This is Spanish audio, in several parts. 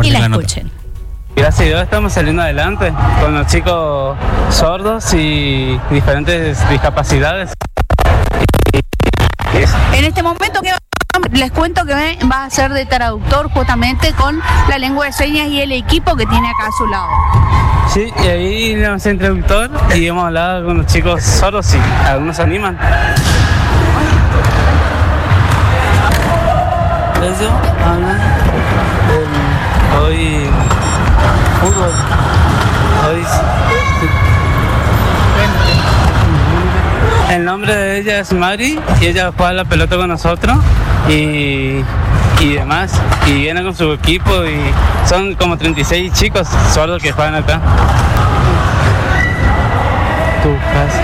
y la escuchen. Gracias a Dios estamos saliendo adelante con los chicos sordos y diferentes discapacidades. En este momento les cuento que va a ser de traductor justamente con la lengua de señas y el equipo que tiene acá a su lado. Sí, y ahí nos hace traductor y hemos hablado con los chicos sordos y algunos se animan. Eso, hablan hoy fútbol, hoy el nombre de ella es Mari y ella juega la pelota con nosotros y demás, y viene con su equipo y son como 36 chicos sordos que juegan acá. Tu casa.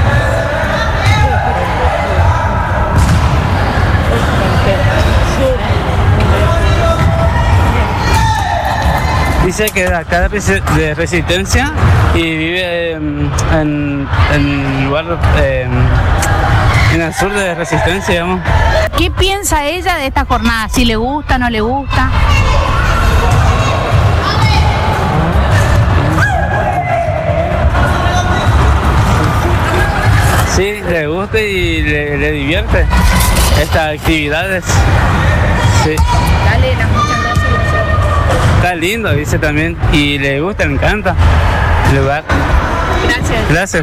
Dice que de acá de Resistencia y vive en lugar en el sur de Resistencia, digamos. ¿Qué piensa ella de esta jornada? ¿Si le gusta, no le gusta? Sí, le gusta y le divierte estas actividades. Sí. Dale, muchas gracias. Está lindo, dice también, y le gusta, le encanta el lugar. Gracias. Gracias.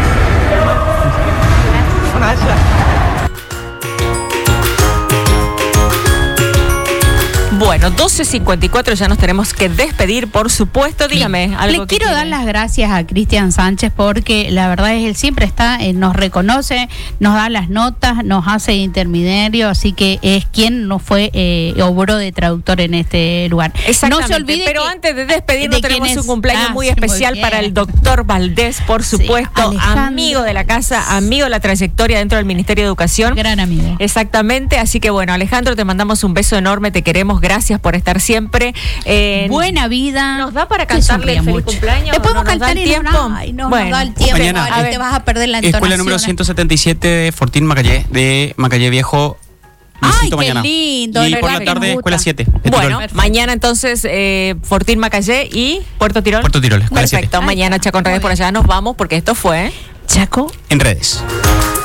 Bueno, 12:54, ya nos tenemos que despedir, por supuesto. Dígame algo. Le quiero dar las gracias a Cristian Sánchez porque la verdad es que él siempre está, nos reconoce, nos da las notas, nos hace intermediario, así que es quien nos fue obró de traductor en este lugar. Exactamente, no se olvide pero antes de despedirnos tenemos un cumpleaños muy sí, especial muy para el doctor Valdés, por supuesto, sí, amigo de la casa, amigo de la trayectoria dentro del Ministerio de Educación. Gran amigo. Exactamente, así que bueno, Alejandro, te mandamos un beso enorme, te queremos, gracias por estar siempre. Buena vida. ¿Nos da para cantarle el feliz cumpleaños? ¿Le podemos cantar el tiempo? No bueno, nos da el tiempo. Mañana, te vas a perder la entonación. Escuela número 177 de Fortín Macallé, de Macallé Viejo. Ay, qué mañana. lindo. Y por la tarde, Escuela 7. Bueno, mañana entonces Fortín Macallé y Puerto Tirol. Puerto Tirol, Escuela 7. Perfecto, mañana Chaco en Redes por allá nos vamos porque esto fue Chaco en Redes.